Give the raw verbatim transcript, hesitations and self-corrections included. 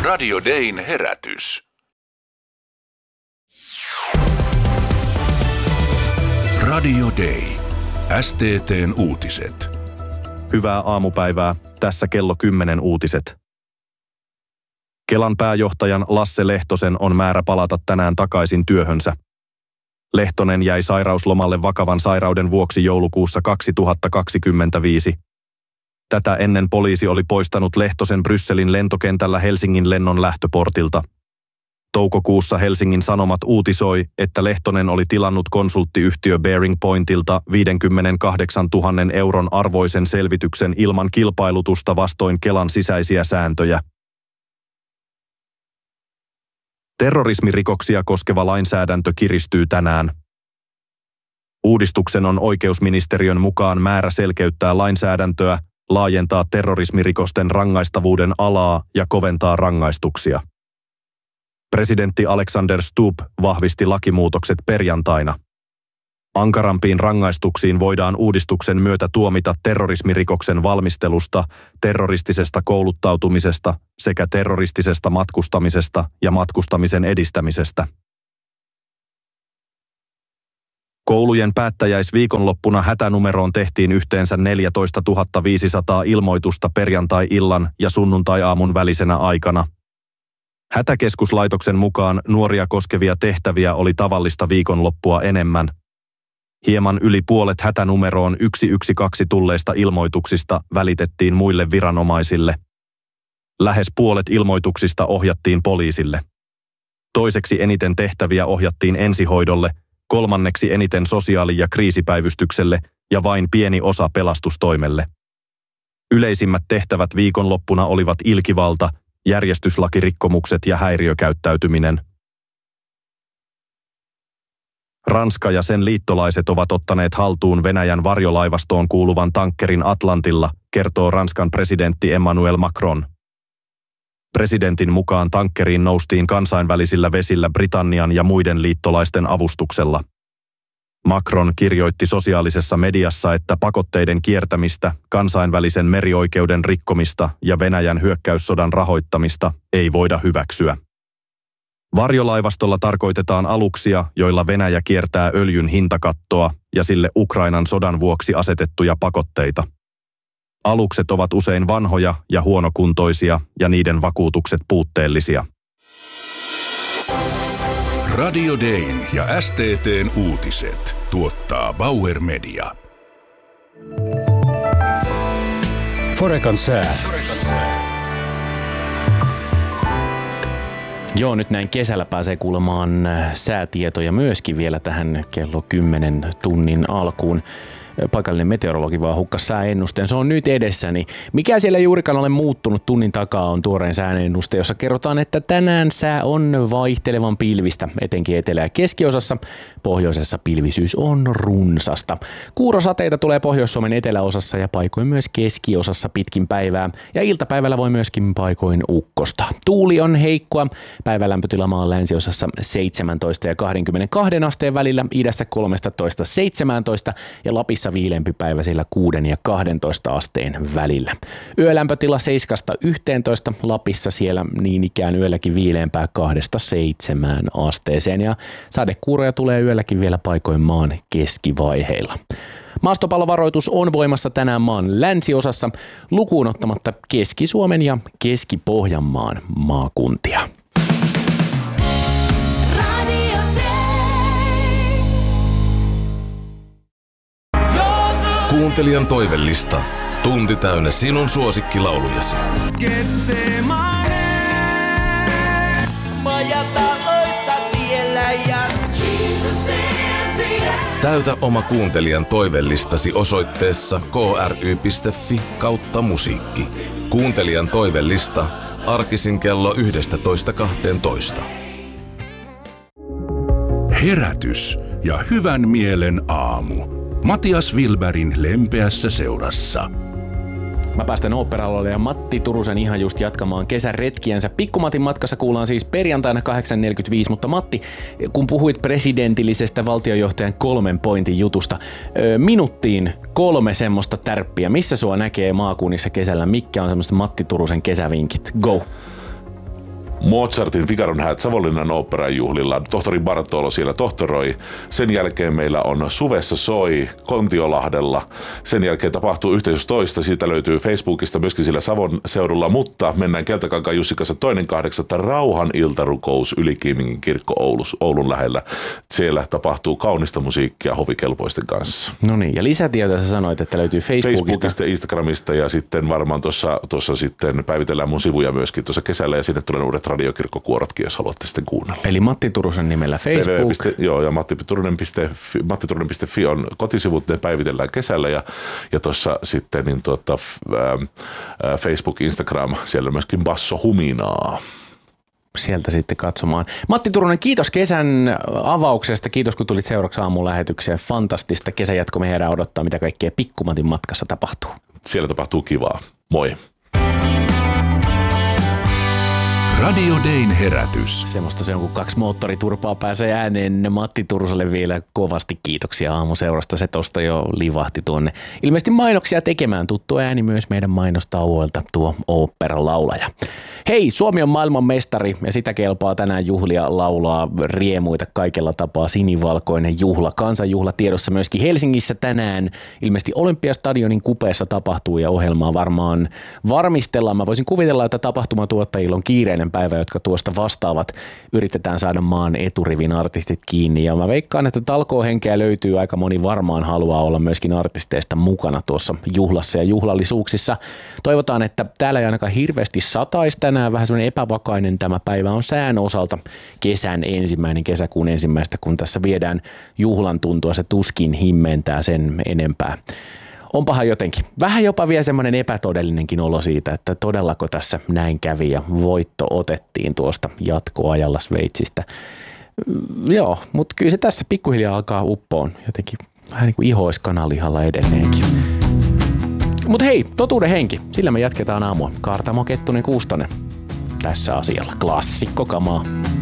Radio Dayn herätys. Radio Day. S T T:n uutiset. Hyvää aamupäivää. Tässä kello kymmenen uutiset. Kelan pääjohtajan Lasse Lehtosen on määrä palata tänään takaisin työhönsä. Lehtonen jäi sairauslomalle vakavan sairauden vuoksi joulukuussa kaksituhattakaksikymmentäviisi. Tätä ennen poliisi oli poistanut Lehtosen Brysselin lentokentällä Helsingin lennon lähtöportilta. Toukokuussa Helsingin Sanomat uutisoi, että Lehtonen oli tilannut konsulttiyhtiö Bearing Pointilta viisikymmentäkahdeksantuhatta euron arvoisen selvityksen ilman kilpailutusta vastoin Kelan sisäisiä sääntöjä. Terrorismirikoksia koskeva lainsäädäntö kiristyy tänään. Uudistuksen on oikeusministeriön mukaan määrä selkeyttää lainsäädäntöä, laajentaa terrorismirikosten rangaistavuuden alaa ja koventaa rangaistuksia. Presidentti Alexander Stubb vahvisti lakimuutokset perjantaina. Ankarampiin rangaistuksiin voidaan uudistuksen myötä tuomita terrorismirikoksen valmistelusta, terroristisesta kouluttautumisesta sekä terroristisesta matkustamisesta ja matkustamisen edistämisestä. Koulujen päättäjäisviikonloppuna hätänumeroon tehtiin yhteensä neljätoistatuhatta viisisataa ilmoitusta perjantai-illan ja sunnuntai-aamun välisenä aikana. Hätäkeskuslaitoksen mukaan nuoria koskevia tehtäviä oli tavallista viikonloppua enemmän. Hieman yli puolet hätänumeroon yksi yksi kaksi tulleista ilmoituksista välitettiin muille viranomaisille. Lähes puolet ilmoituksista ohjattiin poliisille. Toiseksi eniten tehtäviä ohjattiin ensihoidolle, kolmanneksi eniten sosiaali- ja kriisipäivystykselle ja vain pieni osa pelastustoimelle. Yleisimmät tehtävät viikonloppuna olivat ilkivalta, järjestyslakirikkomukset ja häiriökäyttäytyminen. Ranska ja sen liittolaiset ovat ottaneet haltuun Venäjän varjolaivastoon kuuluvan tankkerin Atlantilla, kertoo Ranskan presidentti Emmanuel Macron. Presidentin mukaan tankkeriin noustiin kansainvälisillä vesillä Britannian ja muiden liittolaisten avustuksella. Macron kirjoitti sosiaalisessa mediassa, että pakotteiden kiertämistä, kansainvälisen merioikeuden rikkomista ja Venäjän hyökkäyssodan rahoittamista ei voida hyväksyä. Varjolaivastolla tarkoitetaan aluksia, joilla Venäjä kiertää öljyn hintakattoa ja sille Ukrainan sodan vuoksi asetettuja pakotteita. Alukset ovat usein vanhoja ja huonokuntoisia ja niiden vakuutukset puutteellisia. Radio Dayn ja S T T:n uutiset tuottaa Bauer Media. Forekan sää. Joo, nyt näin kesällä pääsee kuulemaan säätietoja myöskin vielä tähän kello kymmenen tunnin alkuun. Paikallinen meteorologi vaan hukkas sääennusteen. Se on nyt edessäni. Mikä siellä juurikaan ole muuttunut tunnin takaa on tuoreen sääennuste, jossa kerrotaan, että tänään sää on vaihtelevan pilvistä, etenkin etelä- ja keskiosassa. Pohjoisessa pilvisyys on runsasta. Kuurosateita tulee Pohjois-Suomen eteläosassa ja paikoin myös keskiosassa pitkin päivää. Ja iltapäivällä voi myöskin paikoin ukkosta. Tuuli on heikkoa. Päivälämpötila maan länsiosassa seitsemäntoista ja kaksikymmentäkaksi asteen välillä, idässä kolmetoista seitsemäntoista ja Lapissa viileämpi päivä sillä kuusi ja kaksitoista asteen välillä. Yölämpötila seitsemästä yhteentoista, Lapissa siellä niin ikään yölläkin viileämpää kahdesta seitsemään asteeseen ja sadekuuroja tulee yölläkin vielä paikoin maan keskivaiheilla. Maastopallovaroitus on voimassa tänään maan länsiosassa lukuun ottamatta Keski-Suomen ja Keski-Pohjanmaan maakuntia. Kuuntelijan toivellista. Tunti täynnä sinun suosikkilaulujasi. Täytä oma kuuntelijan toivellistasi osoitteessa k r y piste f i kautta musiikki. Kuuntelijan toivellista arkisin kello yksitoista kaksitoista. Herätys ja hyvän mielen aamu. Matias Wilbergin lempeässä seurassa. Mä päästän oopperalalle ja Matti Turusen ihan just jatkamaan kesäretkiänsä. Pikkumatin matkassa kuullaan siis perjantaina kahdeksan neljäkymmentäviisi, mutta Matti, kun puhuit presidentillisestä valtiojohtajan kolmen pointin jutusta, minuuttiin kolme semmoista tärppiä. Missä sua näkee maakunnissa kesällä? Mikä on semmoista Matti Turusen kesävinkit? Go! Mozartin Figaron häät Savonlinnan oopperan juhlilla. Tohtori Bartolo siellä tohtoroi. Sen jälkeen meillä on Suvessa soi Kontiolahdella. Sen jälkeen tapahtuu yhteisössä toista. Siitä löytyy Facebookista myöskin sillä Savon seudulla, mutta mennään Keltakankaan Jussi kanssa toinen kahdeksatta Rauhan iltarukous Ylikiimingin kirkko Oulus, Oulun lähellä. Siellä tapahtuu kaunista musiikkia hovikelpoisten kanssa. No niin, ja lisätietoja sä sanoit, että löytyy Facebookista. Facebookista ja Instagramista ja sitten varmaan tuossa, tuossa sitten päivitellään mun sivuja myöskin tuossa kesällä ja sinne tulee uudet radiokirkkokuorotkin, jos haluatte sitten kuunnella. Eli Matti Turusen nimellä Facebook. T V. Joo, ja matti turunen piste fi, matti turunen piste fi on kotisivut, ne päivitellään kesällä ja, ja tuossa sitten niin tuota, ää, Facebook, Instagram, siellä on myöskin Basso Huminaa. Sieltä sitten katsomaan. Matti Turunen, kiitos kesän avauksesta. Kiitos, kun tulit seuraksi aamun lähetykseen. Fantastista kesäjatko. Me jäädään odottaa, mitä kaikkea Pikkumatin matkassa tapahtuu. Siellä tapahtuu kivaa. Moi. Radio Dayn herätys. Semmoista se on, kun kaksi moottoriturpaa pääsee ääneen. Matti Turuselle vielä kovasti kiitoksia aamuseurasta. Se tosta jo livahti tuonne. Ilmeisesti mainoksia tekemään. Tuttu ääni myös meidän mainostauoilta, tuo oopperalaulaja. Hei, Suomi on maailman mestari ja sitä kelpaa tänään juhlia, laulaa riemuita kaikella tapaa. Sinivalkoinen juhla, kansanjuhla tiedossa myöskin Helsingissä tänään. Ilmeisesti Olympiastadionin kupeessa tapahtuu ja ohjelmaa varmaan varmistellaan. Mä voisin kuvitella, että tapahtumatuottajilla on kiireinen päivä, jotka tuosta vastaavat. Yritetään saada maan eturivin artistit kiinni ja mä veikkaan, että talkoohenkeä löytyy. Aika moni varmaan haluaa olla myöskin artisteista mukana tuossa juhlassa ja juhlallisuuksissa. Toivotaan, että täällä ei ainakaan hirveästi sataisi tänään. Vähän semmoinen epävakainen tämä päivä on sään osalta. Kesän ensimmäinen, kesäkuun ensimmäistä, kun tässä viedään juhlan tuntua, se tuskin himmentää sen enempää. Onpahan jotenkin. Vähän jopa vielä semmoinen epätodellinenkin olo siitä, että todellako tässä näin kävi ja voitto otettiin tuosta jatkoajalla Sveitsistä. Joo, mutta kyllä se tässä pikkuhiljaa alkaa uppoon. Jotenkin vähän niin kuin ihoiskanalihalla edelleenkin. Mutta hei, totuuden henki. Sillä me jatketaan aamua. Kaartamo Kettunen Kuustonen tässä asialla. Klassikko kamaa.